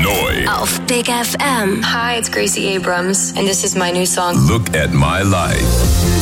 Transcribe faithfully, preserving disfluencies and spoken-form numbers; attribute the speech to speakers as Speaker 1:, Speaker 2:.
Speaker 1: Neu
Speaker 2: auf Big F M.
Speaker 3: Hi, it's Gracie Abrams, and this is my new song.
Speaker 1: Look at My Life.